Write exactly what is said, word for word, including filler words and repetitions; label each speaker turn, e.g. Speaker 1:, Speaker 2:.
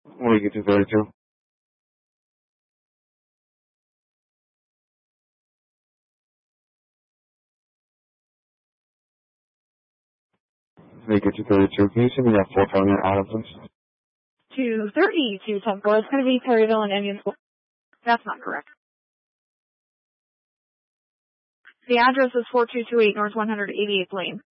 Speaker 1: What do you get to thirty-two? What do you get to thirty-two? Can you send me that four phone out, please?
Speaker 2: two thirty-two Temple. It's going to be Perryville and Indian School. That's not correct. The address is four two two eight North one hundred eighty-eighth Lane.